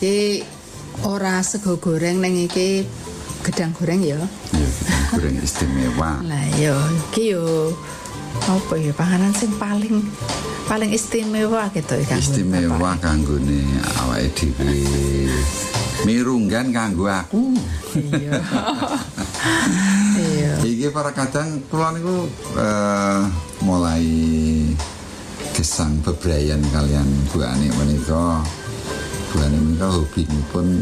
iki ora sego goreng ning iki gedang goreng ya. Iya, gedang goreng istimewa. Lah ya iki yo apa ya panganan sing paling istimewa gitu kan. Istimewa kanggone awake dhewe. Mirunggan kanggo aku. Iya. Iya. Iki para kadang kula niku mulai gesang bebrayan kalian Bu Ani menika. Bu Ani menika hobinipun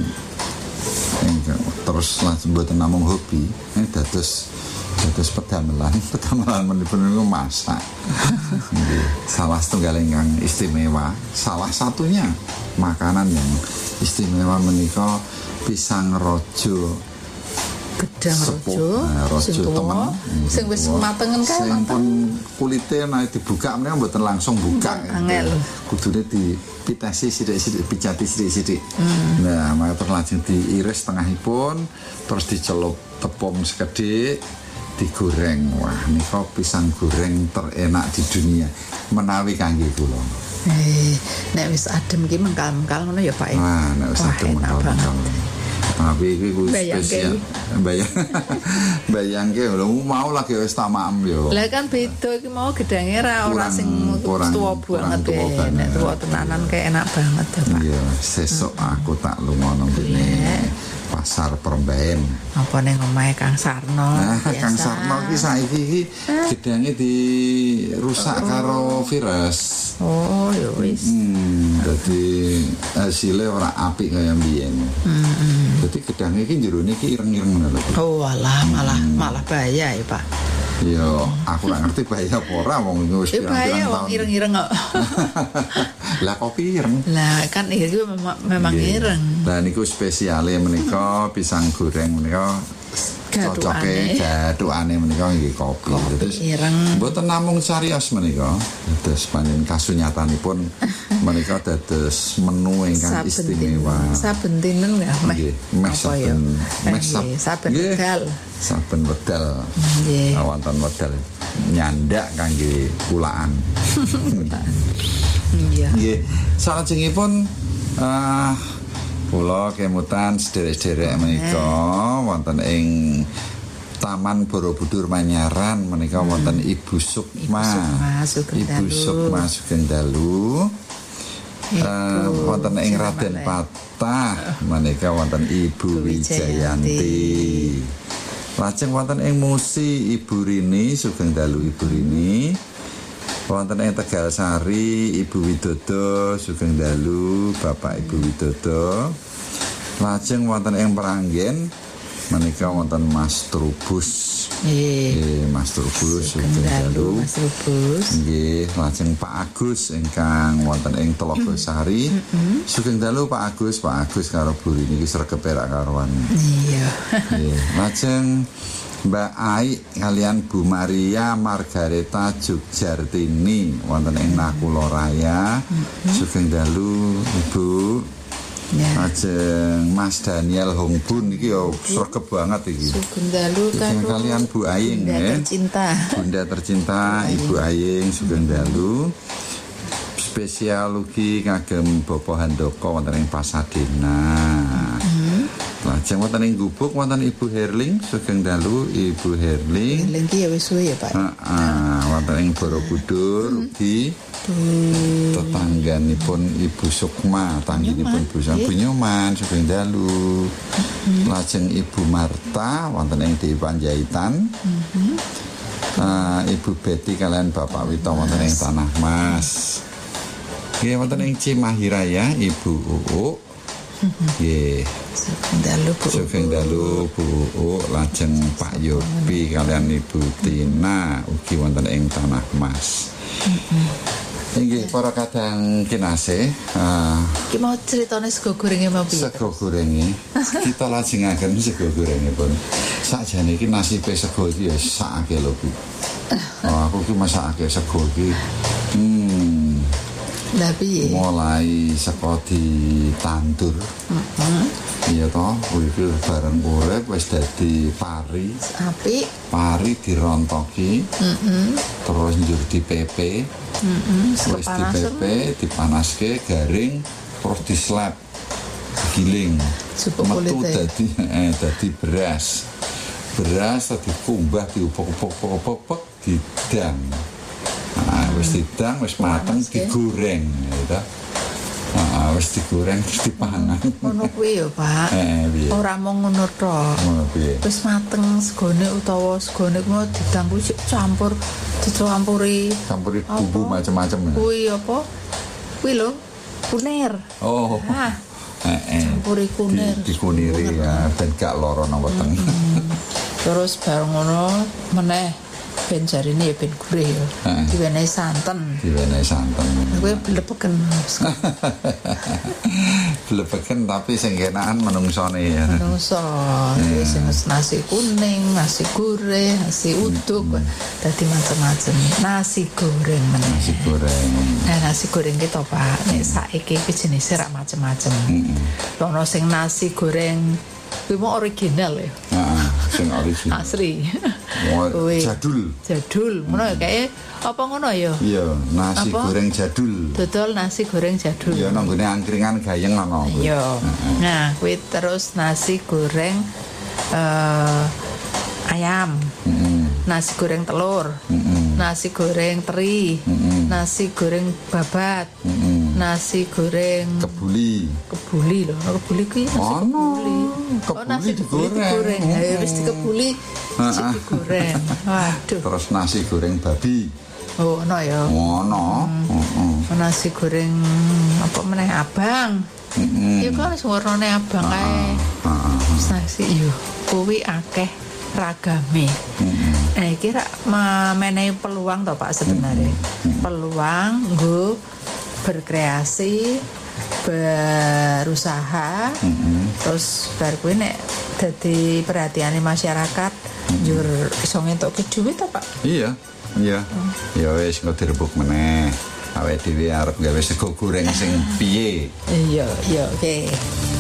terus langsung mboten namung hobi, dados pedamelan menipun niku masak. Salah setunggal ingkang istimewa, salah satunya makanan yang istimewa menika pisang rojo. Gedang rojo temen sing wis matengen kae sing pun kulite nek dibuka menika mboten langsung buka. Angel. Kudune dipitesi sithik-sithik, dipicati sithik-sithik. Nah, maka lajeng diiris tengahipun terus dicelup tepung sekedhik digoreng. Wah, nika pisang goreng terenak di dunia menawi kangge kula. Nek wis adem iki mengkal-mengkal ngono ya Pak. Nah, nek wis adem mengkal-mengkal. Tapi iki kuwi spesial. Bayangke lho mau lagi wis tamaem yo. Lah kan beda iki mau gedange ora sing tuwa banget ya. Nek tuwa tenanan kayak enak banget ya Pak. Iya, sesuk aku tak lunga nang kene pasar Perembaen. Apa ning omahe Kang Sarno? Kang Sarno iki saiki iki gedange dirusak karo virus. Oh, ya wis. Dadi hasilnya ora apik kaya mbiyen. Dadi gedange iki jerone iki ireng-ireng ngono lho. Oh, alah malah bahaya ya, Pak. Ya, aku ora ngerti bahaya apa ora wong wis pirang-pirang tahun. Ireng-ireng kok. Lah kopi ireng. Lah kan iki memang ireng. Lah niku spesiale menika pisang goreng menika cocoke gathukane menika nggih kopi. Terus ireng. Mboten namung cariyos menika. Terus panjen kasunyatanipun menika dados menu ingkang istimewa. Saben dinten nggih saben wedal. Saben wedal. Nggih. Wonten wedal nyandak kangge kulaan. Iya. Nggih. Salajengipun kula kemutan sederek-sederek menika wonten ing Taman Borobudur Manyaran menika wonten Ibu Sukma Sugeng Dalu. Wonten ing Raden Patah menika wonten Ibu Wijayanti. Lajeng wonten ing Musi Ibu Rini Sugeng Dalu Ibu Rini. Wonten ing Tegal Sari Ibu Widodo Sugeng Dalu Bapak Ibu Widodo. Lajeng wonten ing Peranggen menika wonten Mas Trubus. Nggih, Mas Trubus Sugeng Dalu. Mas Trubus. Nggih, lajeng Pak Agus ingkang wonten ing Telaga Sari. Sugeng Dalu Pak Agus karo Bu Rini iki sregep perak karuan. Iya. Nggih, lajeng Mbak Ai kalian Bu Maria Margareta Jogjartini wonten ing Nakula Raya. Sugeng Dalu Ibu. Lajeng Mas Daniel Hongbun iki yo sregep banget iki. Sugeng Dalu kalian Bu Aying Bunda tercinta Ibu Aying Sugeng Dalu. Spesial ugi kagem Bapak Handoko wonten ing Pasadena. Lajeng wonten ing Gubuk wonten Ibu Herling Sugeng Dalu Ibu Herling. Herling ki ya wis suwe ya, Pak. Wonten ing Borobudur ugi tetangganipun Ibu Sukma, tangginipun Bu Nyoman Sugeng Dalu. Lajeng Ibu Marta wonten ing Dewi Panjaitan. Ibu Betty kalian Bapak Wito wonten ing Tanah Mas. Nggih wonten ing Cimahi Raya Ibu Uu. Nggih. Sugeng Dalu Bu Uu. Lajeng Pak Yopi kalian Ibu Tina ugi wonten ing Tanah Mas. Nggih para kadang kinasih iki mau critane sego gorenge mau piye? Sego gorenge kita lajengaken sego gorengipun. Sakjane iki nasibe sego iki ya sakake lho Bu. Aku ki masakake sego iki. Lah piye? Mulai saka ditandur. Iya toh, iki bareng urip wis dadi pari. Apik. Pari dirontoki. Terus njur dipepe. Wis dipepe, dipanaske garing terus dislap. digiling. Metu Kulite. dadi beras. Beras dikumbah diupek-upek didang. Nah, wis didang, wis mateng digoreng gitu. Wis digoreng terus dipangan. Ngono kuwi ya, Pak. Piye? Ora mung ngono tok. Ngono piye? Wis mateng segone utawa segone kuwi didang kuwi dicampuri Bumbu macam-macam. kuwi apa? Kuwi lho, kunir. Oh. Campuri kunir. Dikuniri ya ben gak lara nang weteng. Terus bareng ngono meneh ben jarine ya ben gurih ya. Diwenehi santen. Kuwi blepeken. Blepeken tapi sing kenaan menungsone ya. Menungso. Wis nasi kuning, nasi goreng, nasi uduk, dadi macam-macam. Nasi goreng meneh. Nah, nasi goreng ki to, Pak. Nek saiki iki jenise rak macam-macam. Ono sing nasi goreng kuwi mau original ya. Sing original. Asli. Jadul. Ngono ya kayak apa ngono ya? Iya, nasi apa? Goreng jadul. Dodol nasi goreng jadul. Iya, nang gone angkringan gayeng ngono. Iya. Nah, kuwi terus nasi goreng ayam. Nasi goreng telur. Nasi goreng teri. Nasi goreng babat. Nasi goreng kebuli lho. Kebuli kuwi nasi digoreng. Ya wis dikebuli digoreng. Waduh. Terus nasi goreng babi. Oh, ono ya. Ono. Nasi goreng apa meneh abang. Ya kan wis warnane abang kae. Nasi yo kuwi akeh ragame. Iki rak menehi peluang to Pak sebenarnya. Peluang nggo berkreasi, berusaha, terus bar kuwi nek dadi perhatiane masyarakat njur iso ngentukke dhuwit to Pak. Iya. Ya wis engko direbuk meneh. Awake dhewe arep gawe sego goreng sing piye? Iya, oke.